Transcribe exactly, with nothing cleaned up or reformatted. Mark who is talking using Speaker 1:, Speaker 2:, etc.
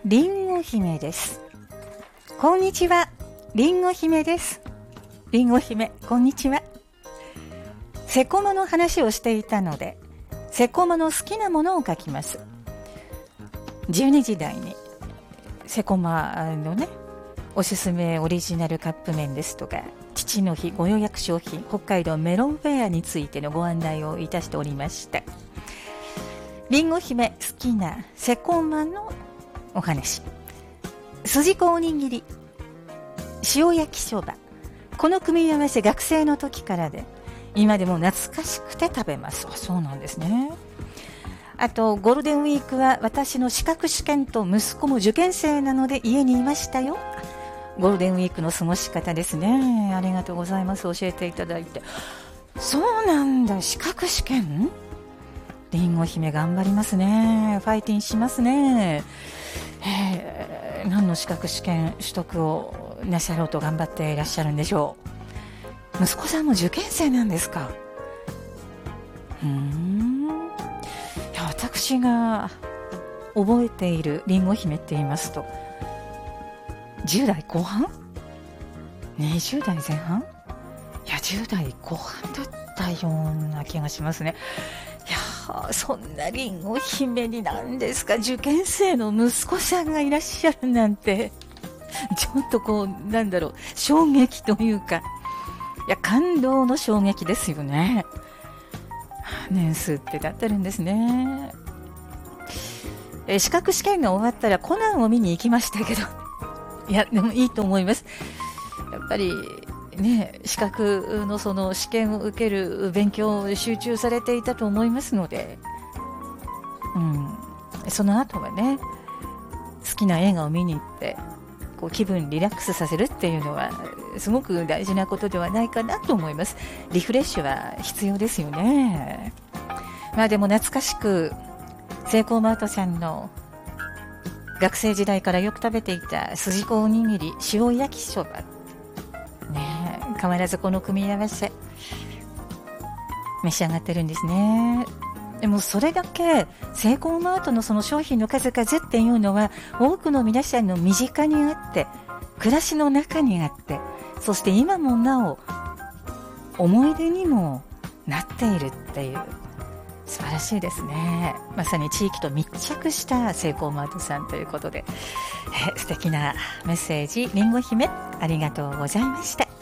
Speaker 1: りんご姫です。こんにちは、りんご姫です。りんご姫、こんにちは。セコマの話をしていたので、セコマの好きなものを書きます。じゅうにじ台にセコマのね、おすすめオリジナルカップ麺ですとか、父の日ご予約商品、北海道メロンフェアについてのご案内をいたしておりました。りんご姫好きなセコマのお話。筋子おにぎり、塩焼きそば、この組み合わせ学生の時からで、今でも懐かしくて食べます。あ、そうなんですね。あとゴールデンウィークは私の資格試験と息子も受験生なので家にいましたよ。ゴールデンウィークの過ごし方ですね。ありがとうございます。教えていただいて。そうなんだ、資格試験。りんご姫頑張りますね。ファイティンしますね。えー、何の資格試験取得をなさろうと頑張っていらっしゃるんでしょう。息子さんも受験生なんですか。うーん、いや、私が覚えているりんご姫って言いますとじゅう代後半、にじゅう代前半、いやじゅう代後半だったような気がしますね。いや、そんなりんご姫になんですか、受験生の息子さんがいらっしゃるなんて、ちょっとこうなんだろう、衝撃というか、いや感動の衝撃ですよね。年数って経ってるんですね。え資格試験が終わったらコナンを見に行きましたけど、いやでもいいと思います。やっぱりね、資格のその試験を受ける勉強を集中されていたと思いますので、うん、その後はね、好きな映画を見に行ってこう気分リラックスさせるっていうのはすごく大事なことではないかなと思います。リフレッシュは必要ですよね。まあでも懐かしく、セイコーマートさんの学生時代からよく食べていた筋子おにぎり、塩焼きそばね、変わらずこの組み合わせ召し上がってるんですね。でもそれだけセイコーマートのその商品の数々っていうのは多くの皆さんの身近にあって、暮らしの中にあって、そして今もなお思い出にもなっているっていう、素晴らしいですね。まさに地域と密着したセイコーマートさんということで、え素敵なメッセージ、りんご姫ありがとうございました。